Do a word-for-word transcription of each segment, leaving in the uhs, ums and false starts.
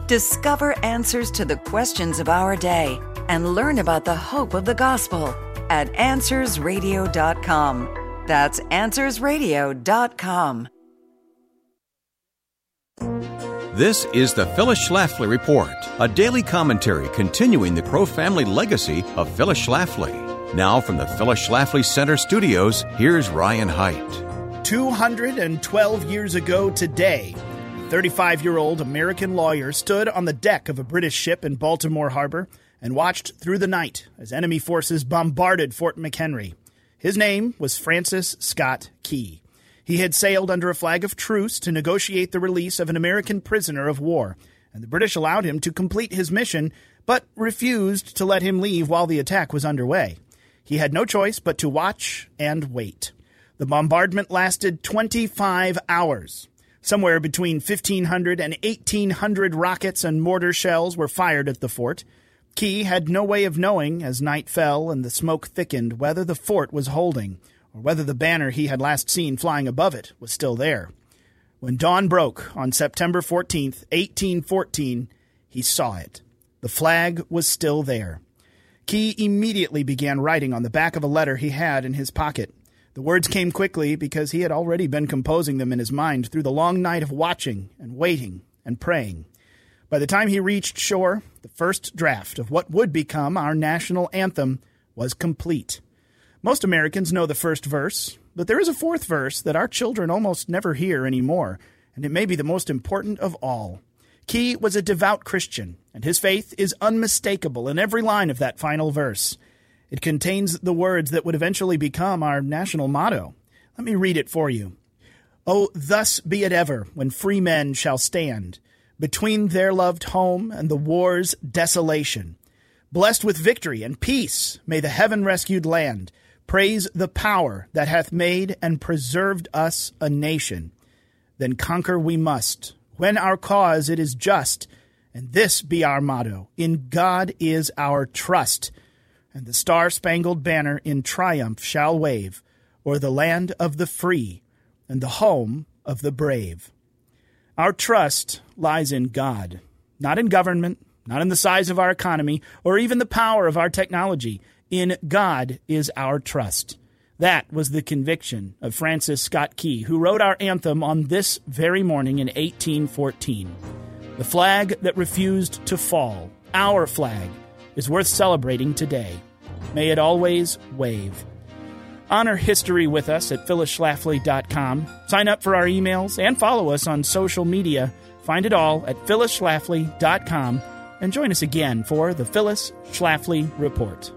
Discover answers to the questions of our day and learn about the hope of the gospel at answers radio dot com. That's answers radio dot com. This is the Phyllis Schlafly Report, a daily commentary continuing the Crow family legacy of Phyllis Schlafly. Now from the Phyllis Schlafly Center studios, here's Ryan Haidt. two hundred twelve years ago today, a thirty-five-year-old American lawyer stood on the deck of a British ship in Baltimore Harbor and watched through the night as enemy forces bombarded Fort McHenry. His name was Francis Scott Key. He had sailed under a flag of truce to negotiate the release of an American prisoner of war, and the British allowed him to complete his mission, but refused to let him leave while the attack was underway. He had no choice but to watch and wait. The bombardment lasted twenty-five hours. Somewhere between fifteen hundred and eighteen hundred rockets and mortar shells were fired at the fort. Key had no way of knowing, as night fell and the smoke thickened, whether the fort was holding, or whether the banner he had last seen flying above it was still there. When dawn broke on September fourteenth, eighteen fourteen, he saw it. The flag was still there. Key immediately began writing on the back of a letter he had in his pocket. The words came quickly because he had already been composing them in his mind through the long night of watching and waiting and praying. By the time he reached shore, the first draft of what would become our national anthem was complete. Most Americans know the first verse, but there is a fourth verse that our children almost never hear anymore, and it may be the most important of all. Key was a devout Christian, and his faith is unmistakable in every line of that final verse. It contains the words that would eventually become our national motto. Let me read it for you. Oh, thus be it ever, when free men shall stand between their loved home and the war's desolation. Blessed with victory and peace may the heaven-rescued land praise the power that hath made and preserved us a nation. Then conquer we must, when our cause it is just, and this be our motto, in God is our trust. And the star-spangled banner in triumph shall wave o'er the land of the free and the home of the brave. Our trust lies in God, not in government, not in the size of our economy, or even the power of our technology. In God is our trust. That was the conviction of Francis Scott Key, who wrote our anthem on this very morning in eighteen fourteen. The flag that refused to fall, our flag, is worth celebrating today. May it always wave. Honor history with us at phyllis schlafly dot com. Sign up for our emails and follow us on social media. Find it all at phyllis schlafly dot com and join us again for the Phyllis Schlafly Report.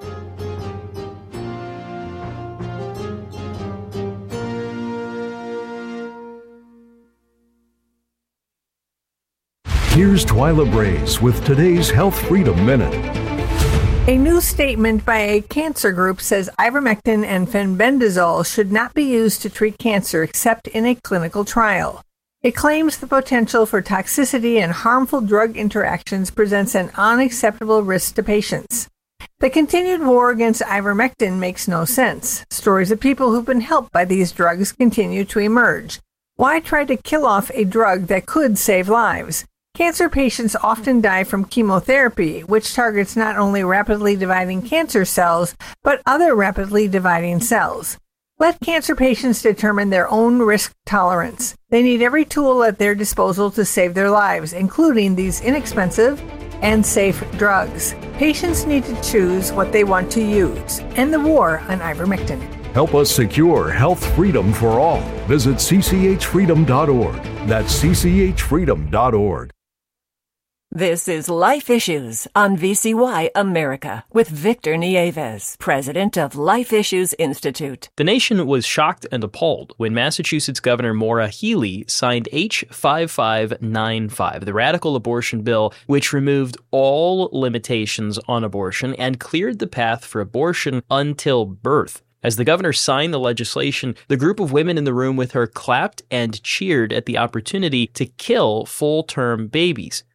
Here's Twyla Brace with today's Health Freedom Minute. A new statement by a cancer group says ivermectin and fenbendazole should not be used to treat cancer except in a clinical trial. It claims the potential for toxicity and harmful drug interactions presents an unacceptable risk to patients. The continued war against ivermectin makes no sense. Stories of people who've been helped by these drugs continue to emerge. Why try to kill off a drug that could save lives? Cancer patients often die from chemotherapy, which targets not only rapidly dividing cancer cells, but other rapidly dividing cells. Let cancer patients determine their own risk tolerance. They need every tool at their disposal to save their lives, including these inexpensive and safe drugs. Patients need to choose what they want to use. End the war on ivermectin. Help us secure health freedom for all. Visit c c h freedom dot org. That's c c h freedom dot org. This is Life Issues on V C Y America with Victor Nieves, president of Life Issues Institute. The nation was shocked and appalled when Massachusetts Governor Maura Healey signed H five five nine five, the radical abortion bill, which removed all limitations on abortion and cleared the path for abortion until birth. As the governor signed the legislation, the group of women in the room with her clapped and cheered at the opportunity to kill full-term babies.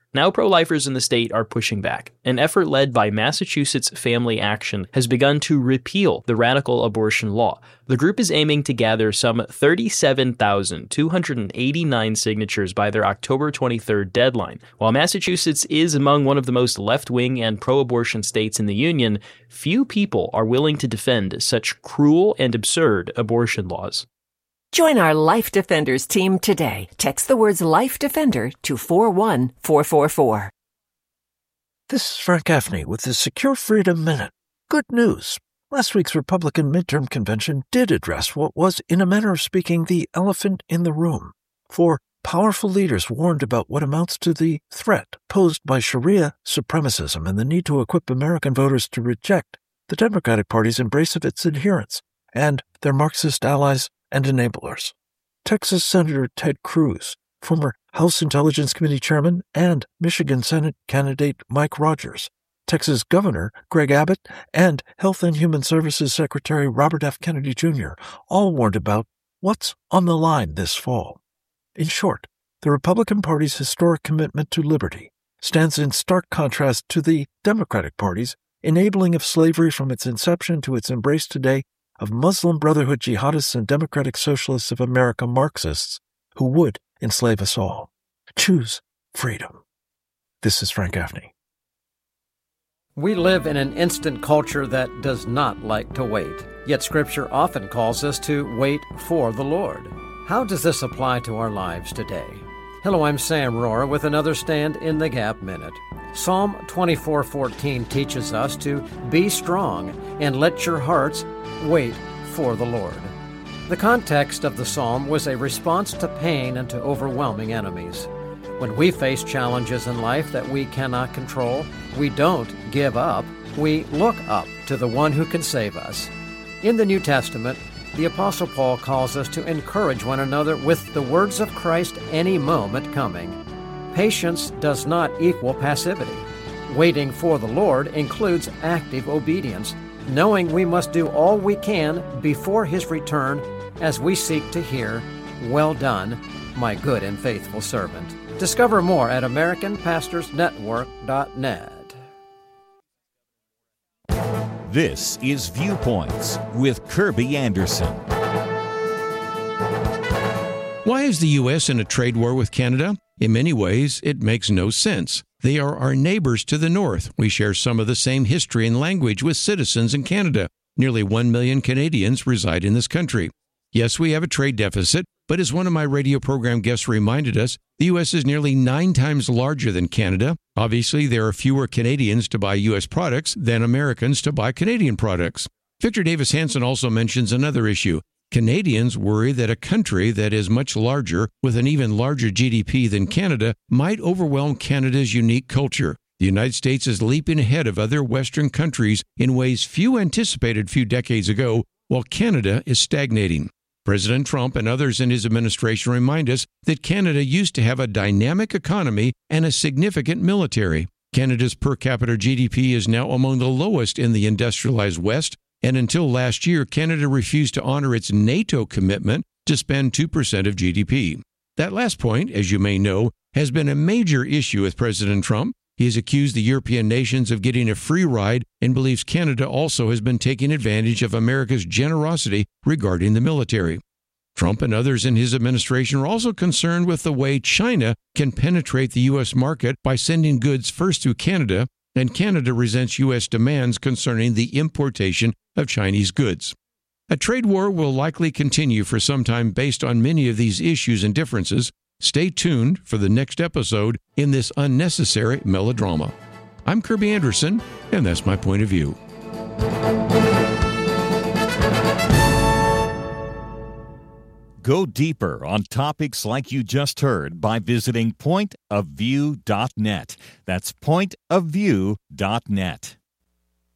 Now pro-lifers in the state are pushing back. An effort led by Massachusetts Family Action has begun to repeal the radical abortion law. The group is aiming to gather some thirty-seven thousand two hundred eighty-nine signatures by their October twenty-third deadline. While Massachusetts is among one of the most left-wing and pro-abortion states in the Union, few people are willing to defend such cruel and absurd abortion laws. Join our Life Defenders team today. Text the words Life Defender to four one four four four. This is Frank Gaffney with the Secure Freedom Minute. Good news. Last week's Republican midterm convention did address what was, in a manner of speaking, the elephant in the room. For powerful leaders warned about what amounts to the threat posed by Sharia supremacism and the need to equip American voters to reject the Democratic Party's embrace of its adherents and their Marxist allies and enablers. Texas Senator Ted Cruz, former House Intelligence Committee Chairman, and Michigan Senate candidate Mike Rogers, Texas Governor Greg Abbott, and Health and Human Services Secretary Robert F. Kennedy Junior all warned about what's on the line this fall. In short, the Republican Party's historic commitment to liberty stands in stark contrast to the Democratic Party's enabling of slavery from its inception to its embrace today of Muslim Brotherhood jihadists and Democratic Socialists of America Marxists who would enslave us all. Choose freedom. This is Frank Gaffney. We live in an instant culture that does not like to wait, yet Scripture often calls us to wait for the Lord. How does this apply to our lives today? Hello, I'm Sam Rohrer with another Stand in the Gap Minute. Psalm twenty-four fourteen teaches us to be strong and let your hearts wait for the Lord. The context of the psalm was a response to pain and to overwhelming enemies. When we face challenges in life that we cannot control, we don't give up. We look up to the one who can save us. In the New Testament, the Apostle Paul calls us to encourage one another with the words of Christ any moment coming. Patience does not equal passivity. Waiting for the Lord includes active obedience, knowing we must do all we can before His return as we seek to hear, "Well done, my good and faithful servant." Discover more at American Pastors Network dot net. This is Viewpoints with Kirby Anderson. Why is the U S in a trade war with Canada? In many ways, it makes no sense. They are our neighbors to the north. We share some of the same history and language with citizens in Canada. Nearly one million Canadians reside in this country. Yes, we have a trade deficit, but as one of my radio program guests reminded us, the U S is nearly nine times larger than Canada. Obviously, there are fewer Canadians to buy U S products than Americans to buy Canadian products. Victor Davis Hanson also mentions another issue. Canadians worry that a country that is much larger, with an even larger G D P than Canada, might overwhelm Canada's unique culture. The United States is leaping ahead of other Western countries in ways few anticipated a few decades ago, while Canada is stagnating. President Trump and others in his administration remind us that Canada used to have a dynamic economy and a significant military. Canada's per capita G D P is now among the lowest in the industrialized West, and until last year, Canada refused to honor its NATO commitment to spend two percent of G D P. That last point, as you may know, has been a major issue with President Trump. He has accused the European nations of getting a free ride and believes Canada also has been taking advantage of America's generosity regarding the military. Trump and others in his administration are also concerned with the way China can penetrate the U S market by sending goods first through Canada, and Canada resents U S demands concerning the importation of Chinese goods. A trade war will likely continue for some time based on many of these issues and differences. Stay tuned for the next episode in this unnecessary melodrama. I'm Kirby Anderson, and that's my point of view. Go deeper on topics like you just heard by visiting point of view dot net. That's point of view dot net.